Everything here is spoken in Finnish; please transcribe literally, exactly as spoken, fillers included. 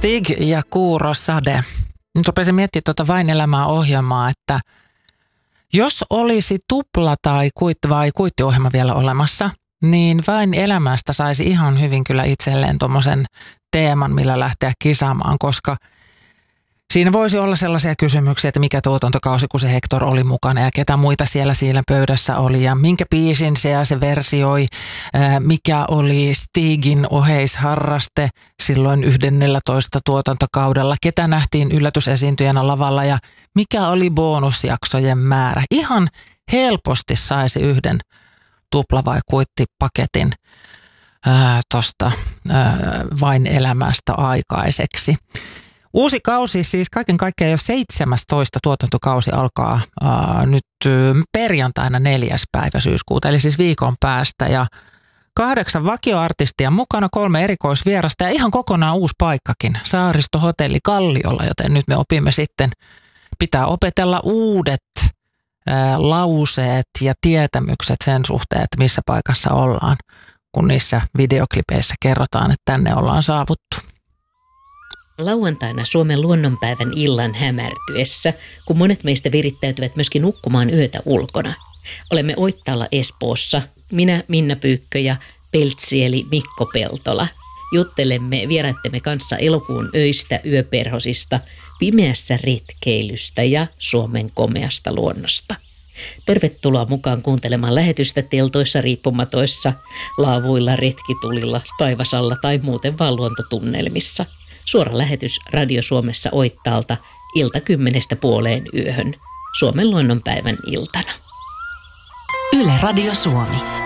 Stig ja Kuuro Sade. Nyt rupesin miettimään tuota Vain elämää -ohjelmaa, että jos olisi tupla- tai kuitti- vai kuittiohjelma vielä olemassa, niin Vain elämästä saisi ihan hyvin kyllä itselleen tuommoisen teeman, millä lähteä kisaamaan, koska siinä voisi olla sellaisia kysymyksiä, että mikä tuotantokausi, kun se Hector oli mukana ja ketä muita siellä siinä pöydässä oli ja minkä biisin se ja se versioi, mikä oli Stigin oheisharraste silloin yhdennellätoista tuotantokaudella, ketä nähtiin yllätysesiintyjänä lavalla ja mikä oli bonusjaksojen määrä. Ihan helposti saisi yhden tupla- vai kuittipaketin tuosta Vain elämästä aikaiseksi. Uusi kausi, siis kaiken kaikkiaan jo seitsemästoista tuotantokausi alkaa ää, nyt perjantaina neljäs päivä syyskuuta, eli siis viikon päästä. Ja kahdeksan vakioartistia mukana, kolme erikoisvierasta ja ihan kokonaan uusi paikkakin, Saaristohotelli Kalliolla, joten nyt me opimme sitten, pitää opetella uudet ää, lauseet ja tietämykset sen suhteen, että missä paikassa ollaan, kun niissä videoklipeissä kerrotaan, että tänne ollaan saavuttu. Lauantaina Suomen luonnonpäivän illan hämärtyessä, kun monet meistä virittäytyvät myöskin nukkumaan yötä ulkona. Olemme Oittaalla Espoossa, minä Minna Pyykkö ja Peltsi eli Mikko Peltola. Juttelemme vieraittemme kanssa elokuun öistä, yöperhosista, pimeässä retkeilystä ja Suomen komeasta luonnosta. Tervetuloa mukaan kuuntelemaan lähetystä teltoissa, riippumatoissa, laavuilla, retkitulilla, taivasalla tai muuten vaan luontotunnelmissa. Suora lähetys Radio Suomessa Oittaalta ilta kymmenestä puoleen yöhön Suomen luonnonpäivän iltana. Yle Radio Suomi.